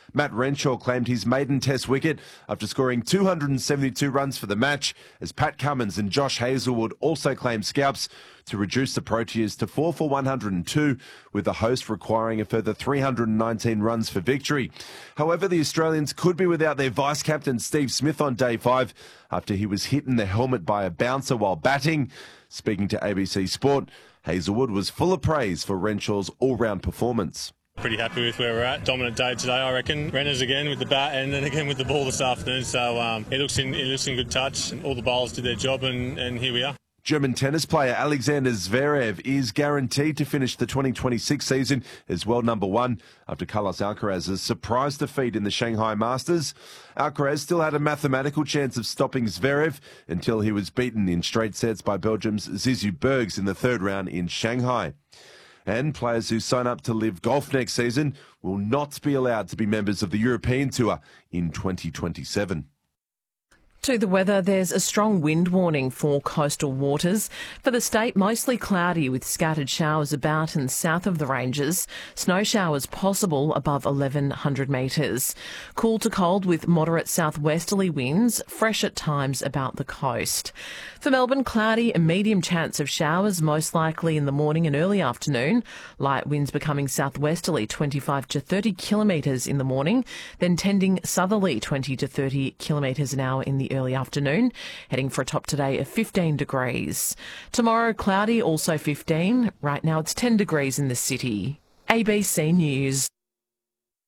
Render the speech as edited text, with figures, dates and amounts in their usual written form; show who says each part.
Speaker 1: Matt Renshaw claimed his maiden Test wicket after scoring 272 runs for the match, as Pat Cummins and Josh Hazlewood also claimed scalps to reduce the Proteas to 4 for 102, with the host requiring a further 319 runs for victory. However, the Australians could be without their vice-captain Steve Smith on day 5 after he was hit in the helmet by a bouncer while batting. Speaking to ABC Sport, Hazlewood was full of praise for Renshaw's all-round performance.
Speaker 2: Pretty happy with where we're at. Dominant day today, I reckon. Renners again with the bat and then again with the ball this afternoon. So it looks in good touch. All the bowlers did their job and here we are.
Speaker 1: German tennis player Alexander Zverev is guaranteed to finish the 2026 season as world number 1 after Carlos Alcaraz's surprise defeat in the Shanghai Masters. Alcaraz still had a mathematical chance of stopping Zverev until he was beaten in straight sets by Belgium's Zizou Bergs in the third round in Shanghai. And players who sign up to Live Golf next season will not be allowed to be members of the European Tour in 2027.
Speaker 3: To the weather, there's a strong wind warning for coastal waters. For the state, mostly cloudy with scattered showers about and south of the ranges. Snow showers possible above 1,100 metres. Cool to cold with moderate southwesterly winds, fresh at times about the coast. For Melbourne, cloudy and medium chance of showers, most likely in the morning and early afternoon. Light winds becoming southwesterly 25 to 30 kilometres in the morning, then tending southerly 20 to 30 kilometres an hour in the early afternoon, heading for a top today of 15 degrees. Tomorrow, cloudy, also 15. Right now it's 10 degrees in the city. ABC News.